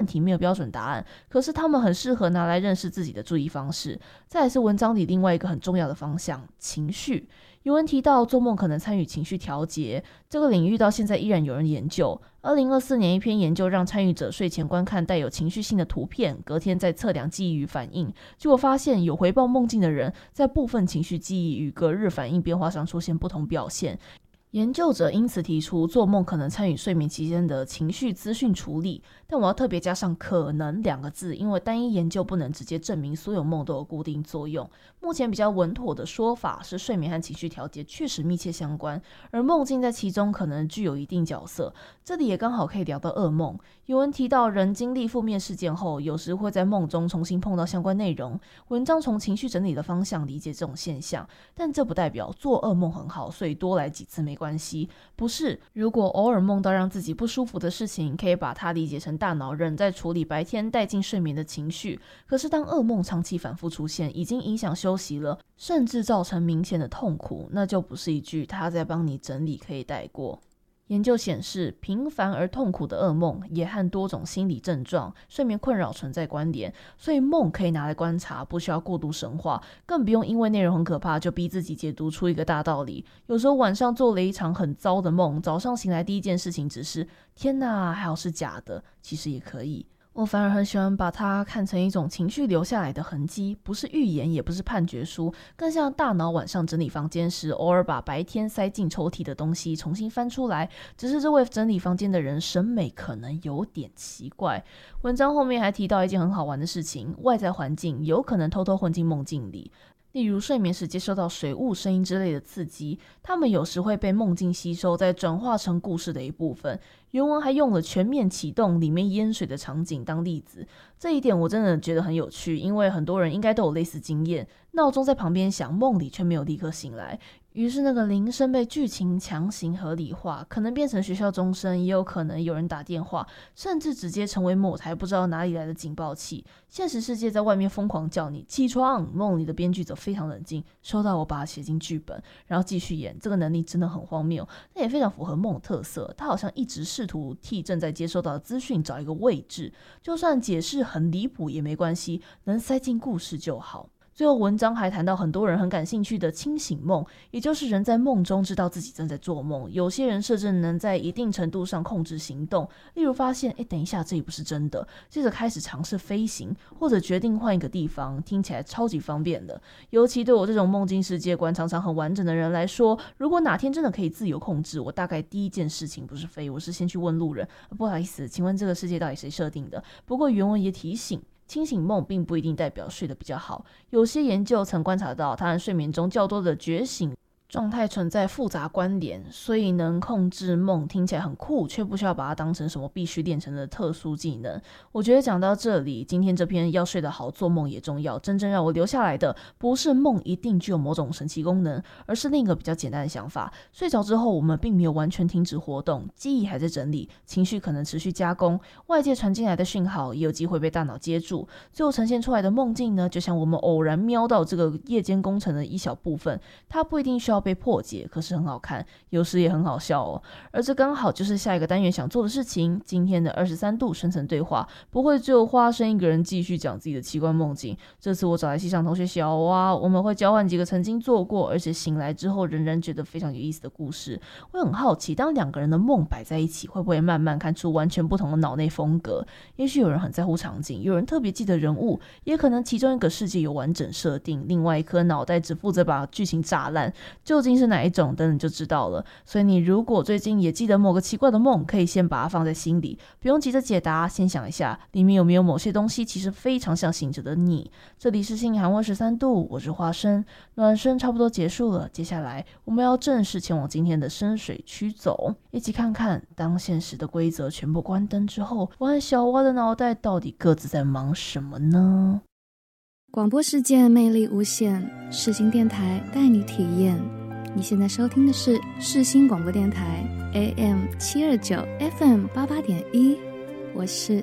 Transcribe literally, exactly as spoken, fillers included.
题没有标准答案，可是他们很适合拿来认识自己的注意方式。再来是文章里另外一个很重要的方向，情绪。有人提到做梦可能参与情绪调节，这个领域到现在依然有人研究。二零二四年一篇研究让参与者睡前观看带有情绪性的图片，隔天再测量记忆与反应，结果发现有回报梦境的人在部分情绪记忆与隔日反应变化上出现不同表现。研究者因此提出做梦可能参与睡眠期间的情绪资讯处理，但我要特别加上可能两个字，因为单一研究不能直接证明所有梦都有固定作用。目前比较稳妥的说法是睡眠和情绪调节确实密切相关，而梦境在其中可能具有一定角色。这里也刚好可以聊到噩梦。有人提到人经历负面事件后，有时会在梦中重新碰到相关内容，文章从情绪整理的方向理解这种现象，但这不代表做噩梦很好，所以多来几次没关系。不是，如果偶尔梦到让自己不舒服的事情，可以把它理解成大脑仍在处理白天带进睡眠的情绪，可是当噩梦长期反复出现，已经影响休息了，甚至造成明显的痛苦，那就不是一句他在帮你整理可以带过。研究显示，频繁而痛苦的噩梦也和多种心理症状、睡眠困扰存在关联，所以梦可以拿来观察，不需要过度神化，更不用因为内容很可怕就逼自己解读出一个大道理。有时候晚上做了一场很糟的梦，早上醒来第一件事情只是天哪，还好是假的，其实也可以。我反而很喜欢把它看成一种情绪留下来的痕迹，不是预言，也不是判决书，更像大脑晚上整理房间时偶尔把白天塞进抽屉的东西重新翻出来，只是这位整理房间的人审美可能有点奇怪。文章后面还提到一件很好玩的事情，外在环境有可能偷偷混进梦境里，例如睡眠时接收到水雾、声音之类的刺激，它们有时会被梦境吸收，再转化成故事的一部分。原文还用了全面启动里面淹水的场景当例子，这一点我真的觉得很有趣，因为很多人应该都有类似经验，闹钟在旁边响，梦里却没有立刻醒来，于是那个铃声被剧情强行合理化，可能变成学校钟声，也有可能有人打电话，甚至直接成为某台不知道哪里来的警报器。现实世界在外面疯狂叫你起床，梦里的编剧则非常冷静，收到我把它写进剧本，然后继续演。这个能力真的很荒谬，但也非常符合梦特色，他好像一直试图替正在接收到的资讯找一个位置，就算解释很离谱也没关系，能塞进故事就好。最后文章还谈到很多人很感兴趣的清醒梦，也就是人在梦中知道自己正在做梦，有些人甚至能在一定程度上控制行动，例如发现诶等一下这也不是真的，接着开始尝试飞行，或者决定换一个地方，听起来超级方便的。尤其对我这种梦境世界观常常很完整的人来说，如果哪天真的可以自由控制，我大概第一件事情不是飞，我是先去问路人，不好意思请问这个世界到底谁设定的。不过原文也提醒，清醒梦并不一定代表睡得比较好，有些研究曾观察到它和睡眠中较多的觉醒状态存在复杂关联，所以能控制梦听起来很酷，却不需要把它当成什么必须练成的特殊技能。我觉得讲到这里，今天这篇要睡得好做梦也重要，真正让我留下来的不是梦一定具有某种神奇功能，而是另一个比较简单的想法，睡着之后我们并没有完全停止活动，记忆还在整理，情绪可能持续加工，外界传进来的讯号也有机会被大脑接住，最后呈现出来的梦境呢，就像我们偶然瞄到这个夜间工程的一小部分，它不一定需要被破解，可是很好看，有时也很好笑哦。而这刚好就是下一个单元想做的事情，今天的二十三度深层对话不会只有花生一个人继续讲自己的奇怪梦境，这次我找来系上同学小蛙，我们会交换几个曾经做过而且醒来之后仍然觉得非常有意思的故事。我很好奇，当两个人的梦摆在一起，会不会慢慢看出完全不同的脑内风格？也许有人很在乎场景，有人特别记得人物，也可能其中一个世界有完整设定，另外一颗脑袋只负责把剧情炸烂，究竟是哪一种等等就知道了。所以你如果最近也记得某个奇怪的梦，可以先把它放在心里，不用急着解答，先想一下里面有没有某些东西其实非常像醒着的你。这里是性寒温十三度，我是花生。暖身差不多结束了，接下来我们要正式前往今天的深水区走，一起看看当现实的规则全部关灯之后，我和小蛙的脑袋到底各自在忙什么呢？ 广播世界魅力无限，世新电台带你体验。你现在收听的是世新广播电台 A M 七二九 F M 八八点一，我是